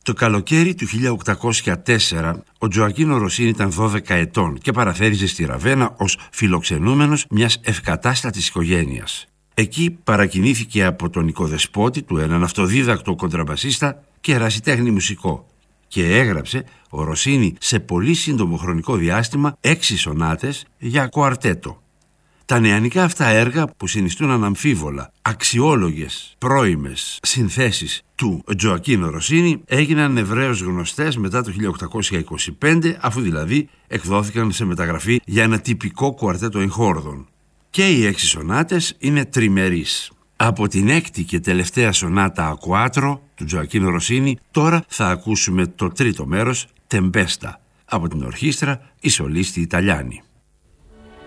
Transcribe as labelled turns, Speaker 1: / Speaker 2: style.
Speaker 1: Το καλοκαίρι του 1804 ο Τζοακίνο Ροσίνι ήταν 12 ετών και παραφέριζε στη Ραβένα ως φιλοξενούμενος μιας ευκατάστατης οικογένειας. Εκεί παρακινήθηκε από τον οικοδεσπότη του, έναν αυτοδίδακτο κοντραμπασίστα και ερασιτέχνη μουσικό, και έγραψε ο Ροσίνι σε πολύ σύντομο χρονικό διάστημα 6 σονάτες για κουαρτέτο. Τα νεανικά αυτά έργα, που συνιστούν αναμφίβολα αξιόλογες πρώιμες συνθέσεις του Τζοακίνο Ροσίνι, έγιναν ευρέως γνωστές μετά το 1825, αφού δηλαδή εκδόθηκαν σε μεταγραφή για ένα τυπικό κουαρτέτο εγχόρδων. Και οι 6 σονάτες είναι τριμερείς. Από την έκτη και τελευταία σονάτα Ακουάτρο του Τζοακίνο Ροσίνι τώρα θα ακούσουμε το τρίτο μέρος, Τεμπέστα, από την ορχήστρα η Σολίστη Ιταλιάνη.